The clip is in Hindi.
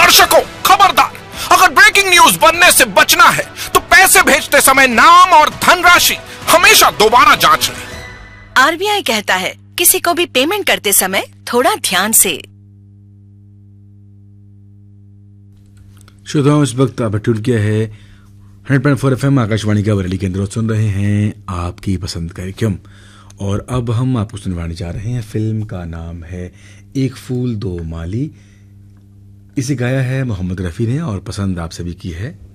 दर्शकों खबरदार, अगर ब्रेकिंग न्यूज बनने से बचना है तो पैसे भेजते समय नाम और धनराशि हमेशा दोबारा जांच लें। आरबीआई कहता है किसी को भी पेमेंट करते समय थोड़ा ध्यान से। श्रोताओं, इस वक्त आप ट्यून किया है 100.4 FM आकाशवाणी का बरेली केंद्र। सुन रहे हैं आपकी पसंद कार्यक्रम और अब हम आपको सुनवाने जा रहे हैं। फिल्म का नाम है एक फूल दो माली। इसे गाया है मोहम्मद रफ़ी ने और पसंद आप सभी की है